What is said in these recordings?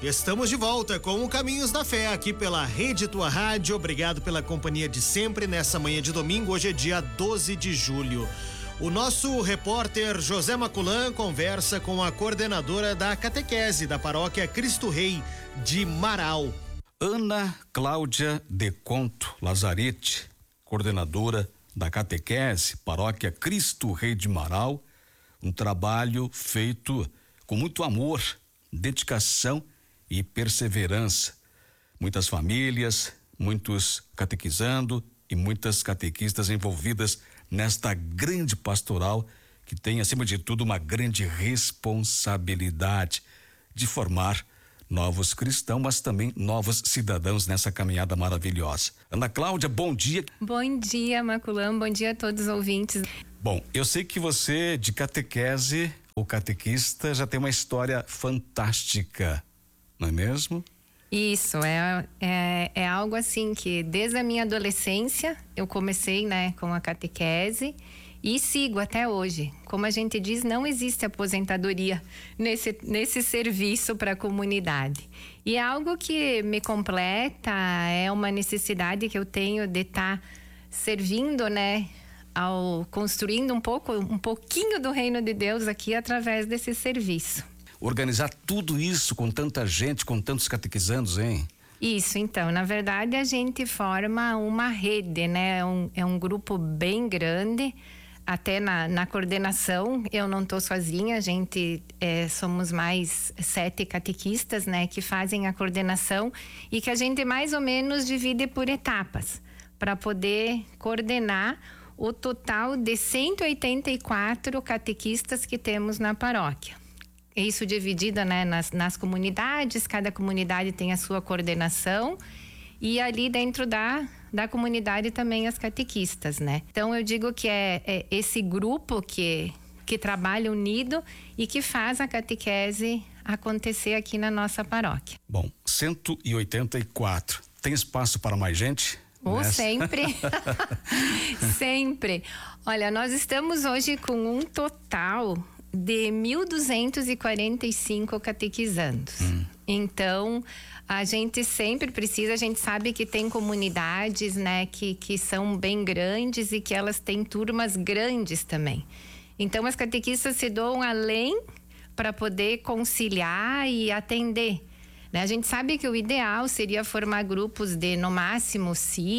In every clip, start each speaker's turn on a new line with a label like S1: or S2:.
S1: Estamos de volta com o Caminhos da Fé aqui pela Rede Tua Rádio. Obrigado pela companhia de sempre nessa manhã de domingo. Hoje é dia 12 de julho. O nosso repórter José Maculan conversa com a coordenadora da catequese da paróquia Cristo Rei de Marau.
S2: Ana Cláudia de Conto Lazarete, coordenadora da catequese paróquia Cristo Rei de Marau. Um trabalho feito com muito amor, dedicação e perseverança. Muitas famílias, muitos catequizando e muitas catequistas envolvidas nesta grande pastoral que tem, acima de tudo, uma grande responsabilidade de formar novos cristãos, mas também novos cidadãos nessa caminhada maravilhosa. Ana Cláudia, bom dia.
S3: Bom dia, Maculan, bom dia a todos os ouvintes.
S2: Bom, eu sei que você, de catequese, o catequista, já tem uma história fantástica, não é mesmo?
S3: Isso, é algo assim que desde a minha adolescência eu comecei, com a catequese e sigo até hoje. Como a gente diz, não existe aposentadoria nesse serviço para a comunidade. E é algo que me completa, é uma necessidade que eu tenho de estar servindo, construindo um pouquinho do reino de Deus aqui através desse serviço.
S2: Organizar tudo isso com tanta gente, com tantos catequizandos, hein?
S3: Isso, então, na verdade a gente forma uma rede, é um grupo bem grande, até na coordenação eu não estou sozinha, a gente somos mais 7 catequistas, que fazem a coordenação e que a gente mais ou menos divide por etapas, para poder coordenar o total de 184 catequistas que temos na paróquia. Isso dividido, nas comunidades, cada comunidade tem a sua coordenação e ali dentro da comunidade também as catequistas, Então eu digo que é esse grupo que trabalha unido e que faz a catequese acontecer aqui na nossa paróquia.
S2: Bom, 184. Tem espaço para mais gente?
S3: Sempre. Sempre. Olha, nós estamos hoje com um total de 1.245 catequizandos. Então, a gente sempre precisa, a gente sabe que tem comunidades, que são bem grandes e que elas têm turmas grandes também. Então, as catequistas se doam além para poder conciliar e atender. A gente sabe que o ideal seria formar grupos de, no máximo,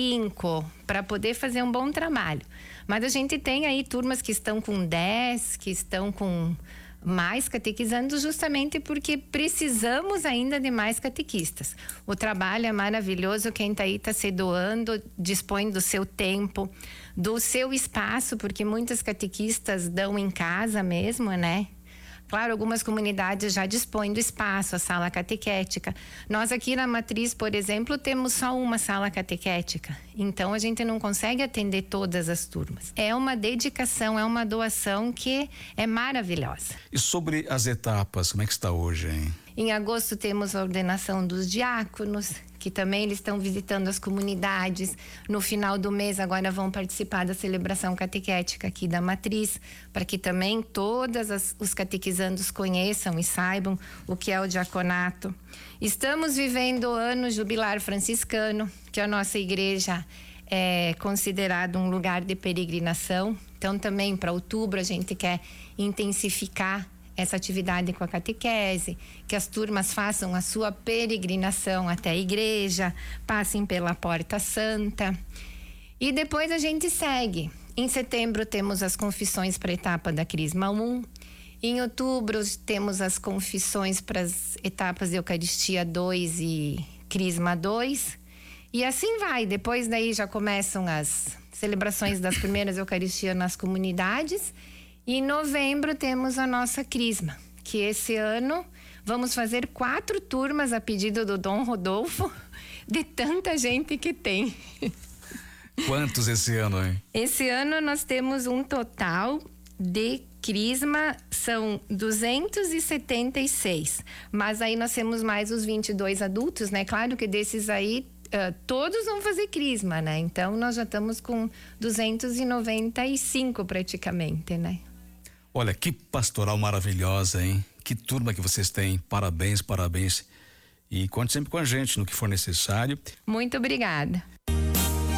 S3: 5, para poder fazer um bom trabalho. Mas a gente tem aí turmas que estão com 10, que estão com mais catequizando, justamente porque precisamos ainda de mais catequistas. O trabalho é maravilhoso, quem está aí está se doando, dispõe do seu tempo, do seu espaço, porque muitas catequistas dão em casa mesmo, Claro, algumas comunidades já dispõem do espaço, a sala catequética. Nós aqui na Matriz, por exemplo, temos só uma sala catequética. Então, a gente não consegue atender todas as turmas. É uma dedicação, é uma doação que é maravilhosa.
S2: E sobre as etapas, como é que está hoje, hein?
S3: Em agosto temos a ordenação dos diáconos, que também eles estão visitando as comunidades. No final do mês agora vão participar da celebração catequética aqui da Matriz, para que também todos os catequizandos conheçam e saibam o que é o diaconato. Estamos vivendo o ano jubilar franciscano, que a nossa igreja é considerado um lugar de peregrinação. Então também para outubro a gente quer intensificar essa atividade com a catequese, que as turmas façam a sua peregrinação até a igreja, passem pela Porta Santa. E depois a gente segue. Em setembro temos as confissões para a etapa da Crisma 1. Em outubro temos as confissões para as etapas de Eucaristia 2 e Crisma 2. E assim vai. Depois daí já começam as celebrações das primeiras Eucaristias nas comunidades. E em novembro temos a nossa Crisma, que esse ano vamos fazer 4 turmas a pedido do Dom Rodolfo, de tanta gente que tem.
S2: Quantos esse ano, hein?
S3: Esse ano nós temos um total de Crisma, são 276, mas aí nós temos mais os 22 adultos, Claro que desses aí todos vão fazer Crisma, Então nós já estamos com 295 praticamente,
S2: Olha, que pastoral maravilhosa, hein? Que turma que vocês têm. Parabéns, parabéns. E conte sempre com a gente no que for necessário.
S3: Muito obrigada.